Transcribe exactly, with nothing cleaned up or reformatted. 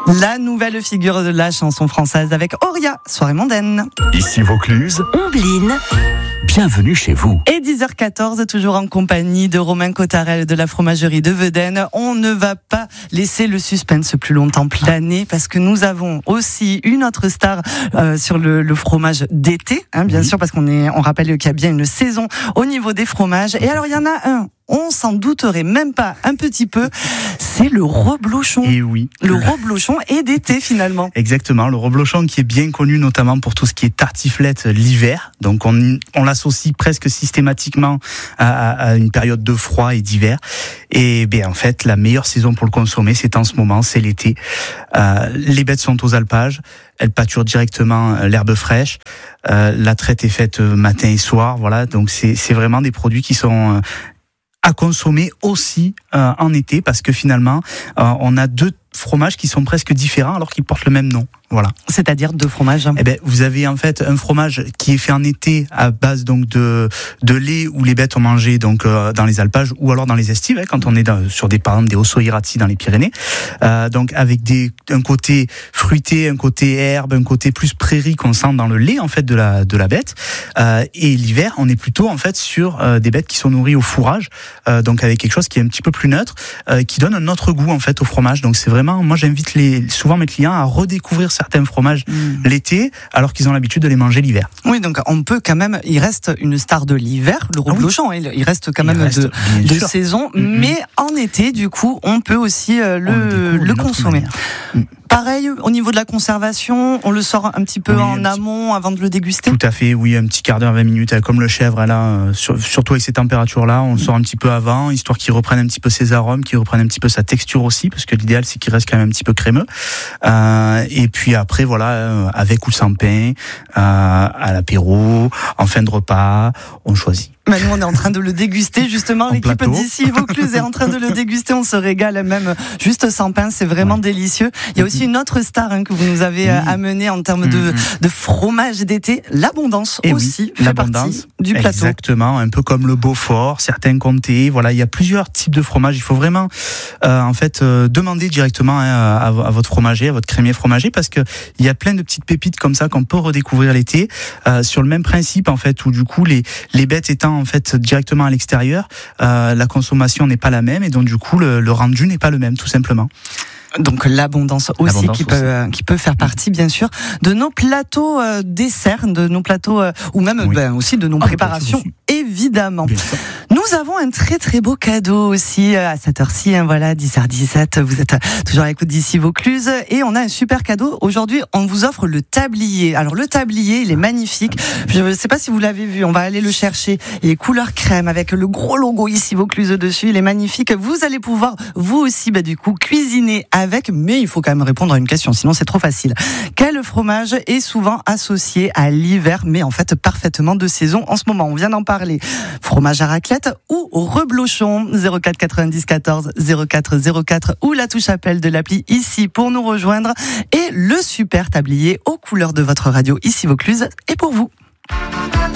La nouvelle figure de la chanson française avec Auria, soirée mondaine. Nouvelle figure de la chanson française avec Auria, soirée mondaine. Ici Vaucluse, Omblin. Bienvenue chez vous. Et dix heures quatorze, toujours en compagnie de Romain Cottarel de la fromagerie de Vedène. On ne va pas laisser le suspense plus longtemps planer parce que nous avons aussi une autre star euh, sur le, le fromage d'été, hein, bien oui. sûr, parce qu'on est, on rappelle qu'il y a bien une saison au niveau des fromages. Et alors il y en a un. On s'en douterait même pas un petit peu, c'est le reblochon. Et oui. Le reblochon est d'été finalement. Exactement, le reblochon qui est bien connu notamment pour tout ce qui est tartiflette l'hiver. Donc on, on l'associe presque systématiquement à, à une période de froid et d'hiver. Et bien en fait, la meilleure saison pour le consommer, c'est en ce moment, c'est l'été. Euh, les bêtes sont aux alpages. Elles pâturent directement l'herbe fraîche. Euh, la traite est faite matin et soir. Voilà, donc c'est, c'est vraiment des produits qui sont euh, à consommer aussi euh, en été parce que finalement euh, on a deux fromages qui sont presque différents alors qu'ils portent le même nom. Voilà. C'est-à-dire deux fromages. Eh ben, vous avez en fait un fromage qui est fait en été à base donc de de lait où les bêtes ont mangé donc euh, dans les alpages ou alors dans les estives hein, quand on est dans, sur des par exemple des Ossau-Iraty dans les Pyrénées. Euh, donc avec des un côté fruité, un côté herbe, un côté plus prairie qu'on sent dans le lait en fait de la de la bête. Euh, et l'hiver, on est plutôt en fait sur euh, des bêtes qui sont nourries au fourrage, euh, donc avec quelque chose qui est un petit peu plus neutre, euh, qui donne un autre goût en fait au fromage. Donc c'est vraiment, moi j'invite les souvent mes clients à redécouvrir certains fromages mmh. l'été, alors qu'ils ont l'habitude de les manger l'hiver. Oui, donc on peut quand même, il reste une star de l'hiver, le reblochon, ah oui. il reste quand il même reste, de, de saison, mmh. mais en été, du coup, on peut aussi euh, le, le consommer. Mmh. Pareil, au niveau de la conservation, on le sort un petit peu oui, en amont avant de le déguster. Tout à fait, oui, un petit quart d'heure, vingt minutes, comme le chèvre, là, sur, surtout avec ces températures-là, on le sort un petit peu avant, histoire qu'il reprenne un petit peu ses arômes, qu'il reprenne un petit peu sa texture aussi, parce que l'idéal, c'est qu'il reste quand même un petit peu crémeux. Euh, et puis après, voilà, avec ou sans pain, euh, à l'apéro, en fin de repas, on choisit. Bah nous, on est en train de le déguster, justement. En l'équipe plateau. D'ici Vaucluse est en train de le déguster. On se régale même juste sans pain. C'est vraiment ouais. délicieux. Il y a aussi une autre star hein, que vous nous avez oui. amené en termes de, de fromage d'été. L'abondance Et aussi oui, fait partie du plateau. Exactement. Un peu comme le Beaufort, certains comtés. Voilà, il y a plusieurs types de fromages. Il faut vraiment, euh, en fait, euh, demander directement hein, à, à votre fromager, à votre crémier fromager, parce que il y a plein de petites pépites comme ça qu'on peut redécouvrir l'été, euh, sur le même principe, en fait, où du coup, les, les bêtes étant en fait directement à l'extérieur, euh, la consommation n'est pas la même et donc du coup le, le rendu n'est pas le même tout simplement. Donc l'abondance aussi l'abondance qui peut aussi. Euh, qui peut faire partie bien sûr de nos plateaux euh, desserts, de nos plateaux euh, ou même oui. ben, aussi de nos ah, préparations évidemment. Nous avons un très très beau cadeau aussi euh, à cette heure-ci hein, voilà dix heures dix-sept, vous êtes toujours à l'écoute d'ici Vaucluse et on a un super cadeau. Aujourd'hui, on vous offre le tablier. Alors le tablier, il est magnifique. Je ne sais pas si vous l'avez vu, on va aller le chercher. Il est couleur crème avec le gros logo ici Vaucluse dessus, il est magnifique. Vous allez pouvoir vous aussi bah du coup cuisiner avec, mais il faut quand même répondre à une question, sinon c'est trop facile. Quel fromage est souvent associé à l'hiver, mais en fait parfaitement de saison en ce moment? On vient d'en parler. Fromage à raclette ou reblochon? Zéro quatre quatre-vingt-dix quatorze zéro quatre zéro quatre ou la touche appel de l'appli ici pour nous rejoindre. Et le super tablier aux couleurs de votre radio ici Vaucluse est pour vous.